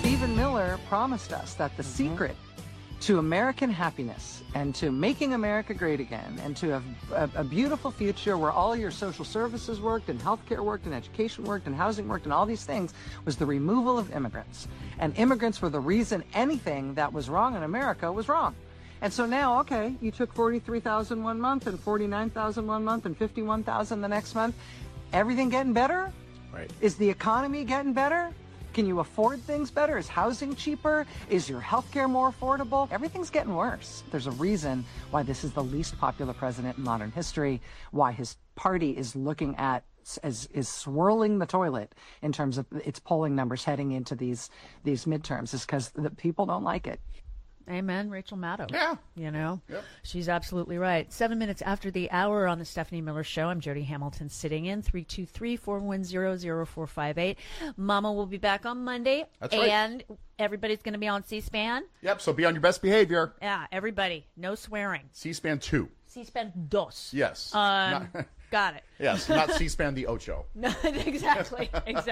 Stephen Miller promised us that the secret to American happiness and to making America great again and to have a beautiful future where all your social services worked and healthcare worked and education worked and housing worked and all these things was the removal of immigrants. And immigrants were the reason anything that was wrong in America was wrong. And so now, okay, you took 43,000 one month and 49,000 one month and 51,000 the next month. Everything getting better? Right. Is the economy getting better? Can you afford things better? Is housing cheaper? Is your health care more affordable? Everything's getting worse. There's a reason why this is the least popular president in modern history, why his party is looking at is swirling the toilet in terms of its polling numbers heading into these midterms, is because the people don't like it. Amen, Rachel Maddow. Yeah. You know, Yep. She's absolutely right. 7 minutes after the hour on the Stephanie Miller Show, I'm Jody Hamilton sitting in 323-410-0458. Mama will be back on Monday. That's right. And everybody's going to be on C-SPAN. Yep, so be on your best behavior. Yeah, everybody. No swearing. C-SPAN 2. C-SPAN dos. Yes. Got it. Yes, not C-SPAN the Ocho. No, exactly.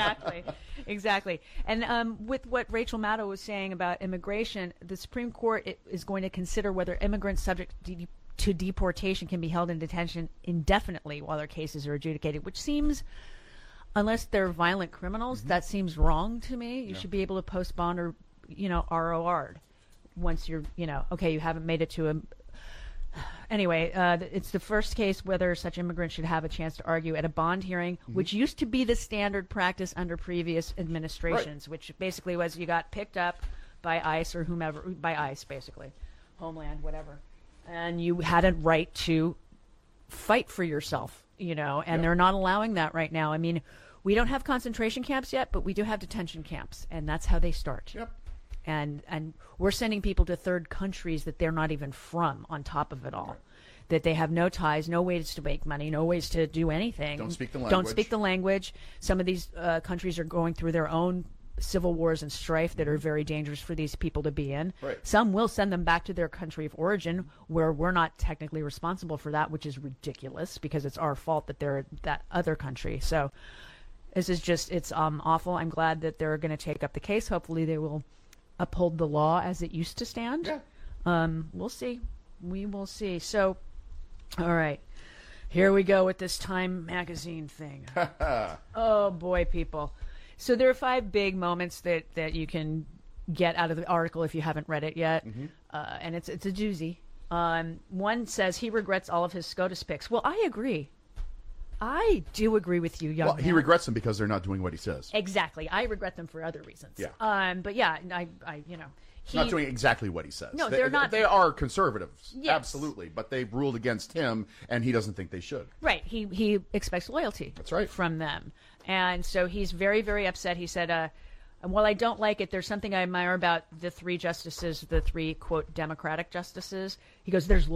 And with what Rachel Maddow was saying about immigration, the Supreme Court is going to consider whether immigrants subject to deportation can be held in detention indefinitely while their cases are adjudicated, which seems, unless they're violent criminals, that seems wrong to me. You should be able to post bond or, ROR'd once you're, okay, you haven't made it to a... Anyway, it's the first case whether such immigrants should have a chance to argue at a bond hearing, which used to be the standard practice under previous administrations, which basically was you got picked up by ICE or whomever, by ICE basically, Homeland, whatever, and you had a right to fight for yourself, and they're not allowing that right now. I mean, we don't have concentration camps yet, but we do have detention camps, and that's how they start. Yep. And we're sending people to third countries that they're not even from on top of it all. Right. That they have no ties, no ways to make money, no ways to do anything. Don't speak the language. Some of these countries are going through their own civil wars and strife that are very dangerous for these people to be in. Right. Some will send them back to their country of origin where we're not technically responsible for that, which is ridiculous because it's our fault that they're that other country. So this is just, it's awful. I'm glad that they're going to take up the case. Hopefully they will uphold the law as it used to stand. Yeah. We'll see. We will see. So, all right. Here we go with this Time magazine thing. Oh, boy, people. So there are 5 big moments that you can get out of the article if you haven't read it yet. And it's a doozy. One says he regrets all of his SCOTUS picks. Well, I agree. I do agree with you, young man. He regrets them because they're not doing what he says. Exactly. I regret them for other reasons. Yeah. But yeah, He's not doing exactly what he says. No, they're not. They are conservatives, yes. Absolutely, but they've ruled against him, and he doesn't think they should. Right. He expects loyalty. That's right. From them, and so he's very, very upset. He said, "While I don't like it, there's something I admire about the 3 justices, the 3 quote Democratic justices." He goes, "There's